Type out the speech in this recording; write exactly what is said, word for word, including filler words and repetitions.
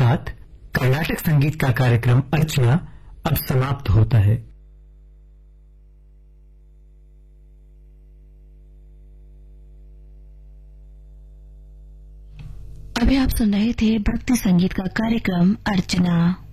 साथ कर्नाटक संगीत का कार्यक्रम अर्चना अब समाप्त होता है। अभी आप सुन रहे थे भक्ति संगीत का कार्यक्रम अर्चना।